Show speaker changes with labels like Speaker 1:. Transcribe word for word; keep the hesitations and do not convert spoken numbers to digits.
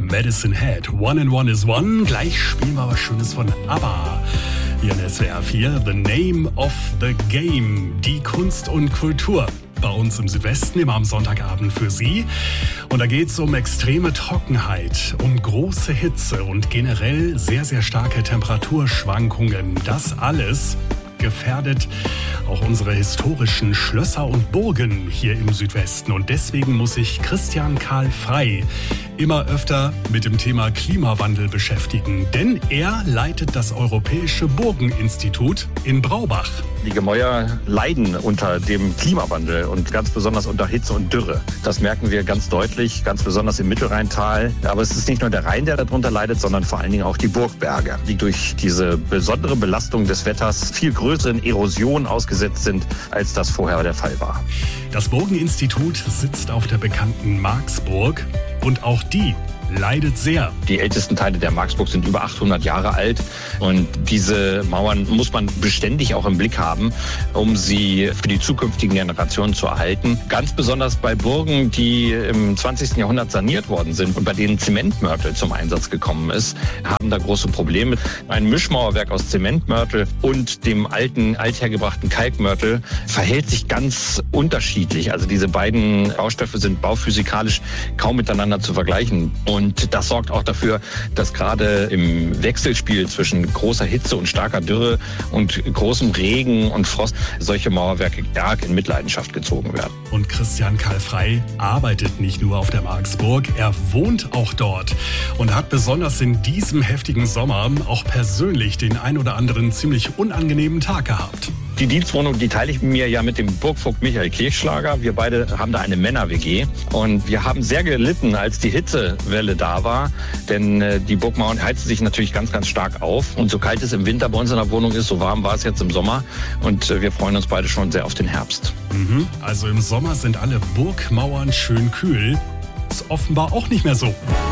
Speaker 1: Medicine Head. One and One is One. Gleich spielen wir was Schönes von ABBA. Hier in S W R vier, The Name of the Game. Die Kunst und Kultur. Bei uns im Südwesten, immer am Sonntagabend für Sie. Und da geht es um extreme Trockenheit, um große Hitze und generell sehr, sehr starke Temperaturschwankungen. Das alles gefährdet auch unsere historischen Schlösser und Burgen hier im Südwesten. Und deswegen muss sich Christian Karl Frey immer öfter mit dem Thema Klimawandel beschäftigen. Denn er leitet das Europäische Burgeninstitut in Braubach.
Speaker 2: Die Gemäuer leiden unter dem Klimawandel und ganz besonders unter Hitze und Dürre. Das merken wir ganz deutlich, ganz besonders im Mittelrheintal. Aber es ist nicht nur der Rhein, der darunter leidet, sondern vor allen Dingen auch die Burgberge, die durch diese besondere Belastung des Wetters viel größeren Erosionen ausgesetzt sind, als das vorher der Fall war.
Speaker 1: Das Burgeninstitut sitzt auf der bekannten Marksburg und auch die leidet sehr.
Speaker 2: Die ältesten Teile der Marksburg sind über achthundert Jahre alt und diese Mauern muss man beständig auch im Blick haben, um sie für die zukünftigen Generationen zu erhalten. Ganz besonders bei Burgen, die im zwanzigsten Jahrhundert saniert worden sind und bei denen Zementmörtel zum Einsatz gekommen ist, haben da große Probleme. Ein Mischmauerwerk aus Zementmörtel und dem alten, althergebrachten Kalkmörtel verhält sich ganz unterschiedlich. Also diese beiden Baustoffe sind bauphysikalisch kaum miteinander zu vergleichen. Und das sorgt auch dafür, dass gerade im Wechselspiel zwischen großer Hitze und starker Dürre und großem Regen und Frost solche Mauerwerke stark in Mitleidenschaft gezogen werden.
Speaker 1: Und Christian Karl Frey arbeitet nicht nur auf der Marksburg, er wohnt auch dort und hat besonders in diesem heftigen Sommer auch persönlich den ein oder anderen ziemlich unangenehmen Tag gehabt.
Speaker 2: Die Dienstwohnung, die teile ich mir ja mit dem Burgvogt Michael Kirchschlager. Wir beide haben da eine Männer-W G und wir haben sehr gelitten, als die Hitzewelle da war, denn äh, die Burgmauern heizen sich natürlich ganz, ganz stark auf und so kalt es im Winter bei uns in der Wohnung ist, so warm war es jetzt im Sommer und äh, wir freuen uns beide schon sehr auf den Herbst.
Speaker 1: Mhm. Also im Sommer sind alle Burgmauern schön kühl. Ist offenbar auch nicht mehr so.